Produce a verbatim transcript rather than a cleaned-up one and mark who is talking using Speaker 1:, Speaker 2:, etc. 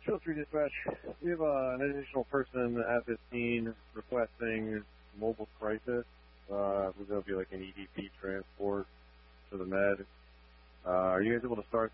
Speaker 1: Field three Dispatch, we have uh, an additional person at this scene requesting mobile crisis. Uh, there'll be like an E D P transport to the med. Uh, are you guys able to start